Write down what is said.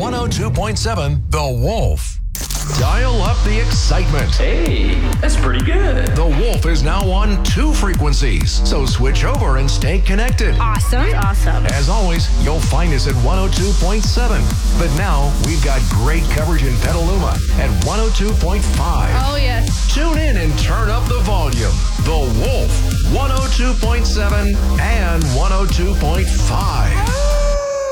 102.7 The Wolf. Dial up the excitement. Hey, that's pretty good. The Wolf is now on 2 frequencies, so switch over and stay connected. Awesome. As always, you'll find us at 102.7. But now, we've got great coverage in Petaluma at 102.5. Oh, yes. Tune in and turn up the volume. The Wolf, 102.7 and 102.5.